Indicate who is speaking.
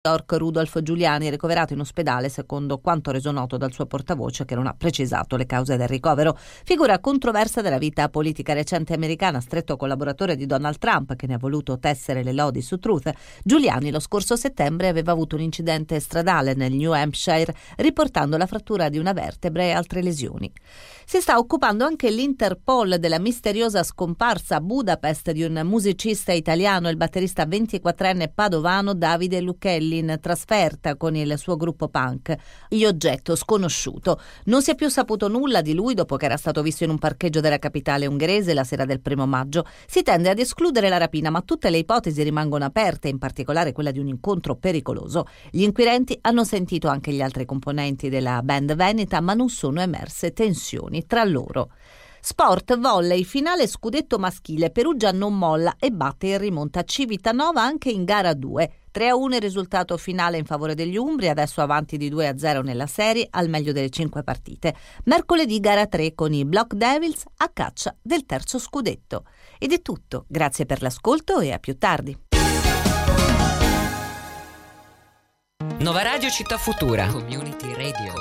Speaker 1: York Rudolf Giuliani, ricoverato in ospedale secondo quanto reso noto dal suo portavoce, che non ha precisato le cause del ricovero. Figura controversa della vita politica recente americana, stretto collaboratore di Donald Trump, che ne ha voluto tessere le lodi su Truth, Giuliani lo scorso settembre aveva avuto un incidente stradale nel New Hampshire, riportando la frattura di una vertebra e altre lesioni. Si sta occupando anche l'Interpol della misteriosa scomparsa a Budapest di un musicista italiano, il batterista 24enne padovano Davide Luchelli, in trasferta con il suo gruppo punk. Gli oggetto sconosciuto. Non si è più saputo nulla di lui dopo che era stato visto in un parcheggio della capitale ungherese la sera del 1 maggio. Si tende ad escludere la rapina, ma tutte le ipotesi rimangono aperte, in particolare quella di un incontro pericoloso. Gli inquirenti hanno sentito anche gli altri componenti della band veneta, ma non sono emerse tensioni tra loro. Sport, volley, finale scudetto maschile. Perugia non molla e batte in rimonta Civitanova anche in gara 2. 3-1 il risultato finale in favore degli umbri, adesso avanti di 2-0 nella serie, al meglio delle 5 partite. Mercoledì gara 3 con i Block Devils a caccia del terzo scudetto. Ed è tutto, grazie per l'ascolto e a più tardi.
Speaker 2: Nova Radio Città Futura, Community Radio.